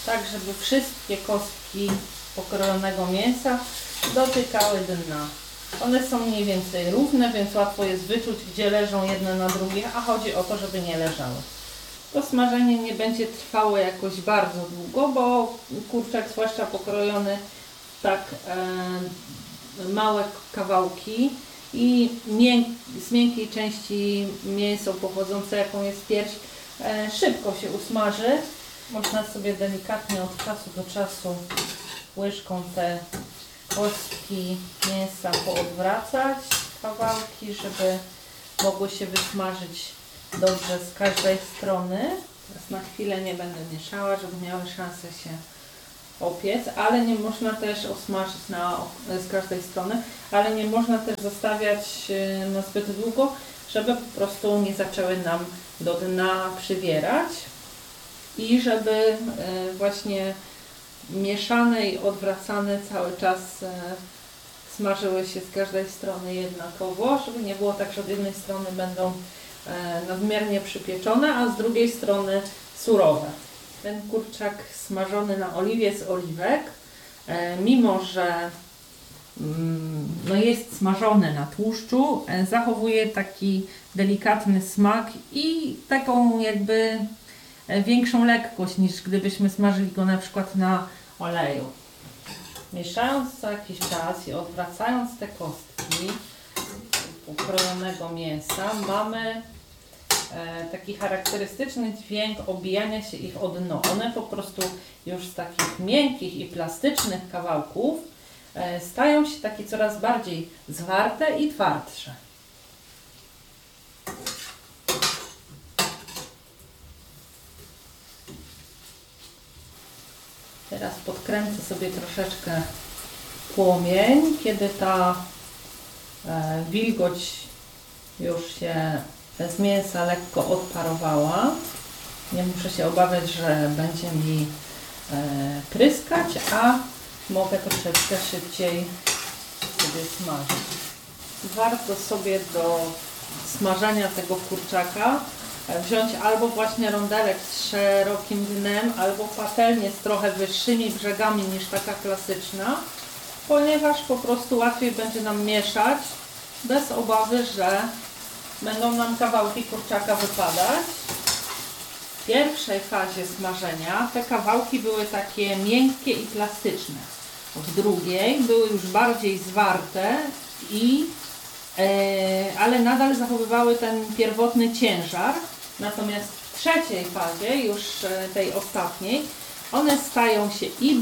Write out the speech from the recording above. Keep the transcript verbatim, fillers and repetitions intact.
tak żeby wszystkie kostki pokrojonego mięsa dotykały dna. One są mniej więcej równe, więc łatwo jest wyczuć, gdzie leżą jedne na drugie, a chodzi o to, żeby nie leżały. To smażenie nie będzie trwało jakoś bardzo długo, bo kurczak, zwłaszcza pokrojony w tak e, małe kawałki i mięk, z miękkiej części mięso pochodzące, jaką jest pierś, e, szybko się usmaży. Można sobie delikatnie od czasu do czasu łyżką te kostki mięsa poodwracać, kawałki, żeby mogły się wysmażyć dobrze z każdej strony. Teraz na chwilę nie będę mieszała, żeby miały szansę się opiec, ale nie można też osmażyć na, z każdej strony, ale nie można też zostawiać na zbyt długo, żeby po prostu nie zaczęły nam do dna przywierać i żeby właśnie mieszane i odwracane cały czas smażyły się z każdej strony jednakowo, żeby nie było tak, że z jednej strony będą nadmiernie przypieczone, a z drugiej strony surowe. Ten kurczak smażony na oliwie z oliwek, mimo że no jest smażony na tłuszczu, zachowuje taki delikatny smak i taką jakby większą lekkość, niż gdybyśmy smażyli go na przykład na oleju. Mieszając co jakiś czas i odwracając te kostki pokrojonego mięsa, mamy e, taki charakterystyczny dźwięk obijania się ich o dno. One po prostu już z takich miękkich i plastycznych kawałków e, stają się takie coraz bardziej zwarte i twardsze. Teraz podkręcę sobie troszeczkę płomień, kiedy ta e, wilgoć już się z mięsa lekko odparowała. Nie muszę się obawiać, że będzie mi e, pryskać, a mogę troszeczkę szybciej sobie smażyć. Warto sobie do smażenia tego kurczaka wziąć albo właśnie rondelek z szerokim dnem, albo patelnię z trochę wyższymi brzegami niż taka klasyczna, ponieważ po prostu łatwiej będzie nam mieszać bez obawy, że będą nam kawałki kurczaka wypadać. W pierwszej fazie smażenia te kawałki były takie miękkie i plastyczne. W drugiej były już bardziej zwarte i ale nadal zachowywały ten pierwotny ciężar. Natomiast w trzeciej fazie, już tej ostatniej, one stają się i